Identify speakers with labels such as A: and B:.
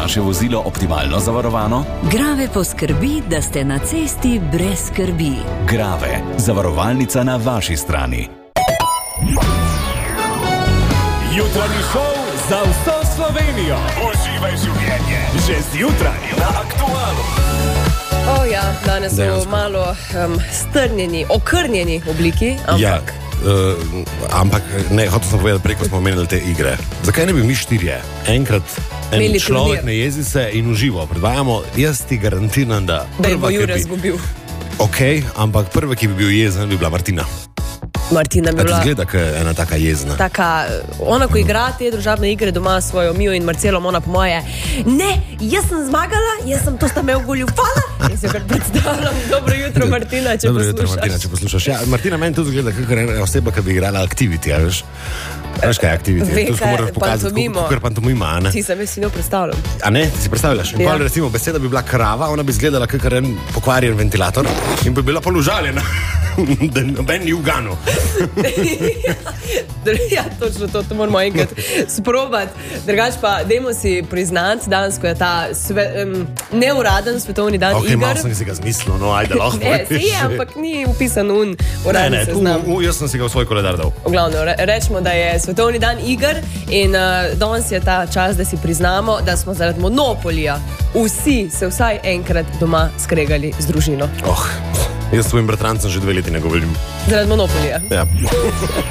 A: vaše vozilo optimalno zavarovano?
B: Grave poskrbi, da ste na cesti brez skrbi.
A: Grave, zavarovalnica na vaši strani.
C: Jutranji šov za vso Slovenijo. Uživaj življenje. Že zjutraj na Aktualu.
D: Ja, danes so malo strnjeni, okrnjeni obliki, ampak...
E: Ampak ne, hotel sem povedati, preko smo omenili te igre. Zakaj ne bi mi štirje? Enkrat en človek ne jezi se in uživo predvajamo, jaz ti garantiram, da
D: bo Jure zgubil.
E: Ok, ampak prva, ki bi bil jezen, bi bila Martina.
D: Martina bi bila...
E: Zgleda, da je ena taka jezna.
D: Ona, ko igra te družabne igre doma s svojo Mijo in Marcelom, ona po moje, ne, jaz sem zmagala, jaz sem to sta me ogoljufala. In se kar predstavljam. Dobro jutro, Martina, če poslušaš.
E: Dobro jutro, Martina, če poslušaš. Ja, Martina, meni to zgleda, kakor je oseba, ki bi igrala Activity, ja, veš? Veš, kaj je Activity?
D: Ve, kaj, pantomimo.
E: Kakor pantomima, a ne?
D: Si sem jaz si njo predstavljam.
E: A ne, ti si predstavljaš. In pa recimo beseda bi bila krava, ona bi izgledala kakor en pokvarjen ventilator in bi bila polužaljena. Da noben ni uganil.
D: Ja, točno to moramo enkrat sprobati. Drugač pa, dajmo si priznati, danes, ko je ta neuraden svetovni dan iger.
E: Ok, malo sem si ga zmislil, no, ajde, lahko.
D: Ne, si je, ampak ni upisan uradni seznam.
E: Jaz sem si ga v svoj koledar dal.
D: V glavno, rečemo, da je svetovni dan iger in danes je ta čas, da si priznamo, da smo zaradi monopolija vsi se vsaj enkrat doma skregali z družino.
E: Jaz s svojim bratrancem že 2 leti ne govorim.
D: Zaradi monopolija?
E: Ja.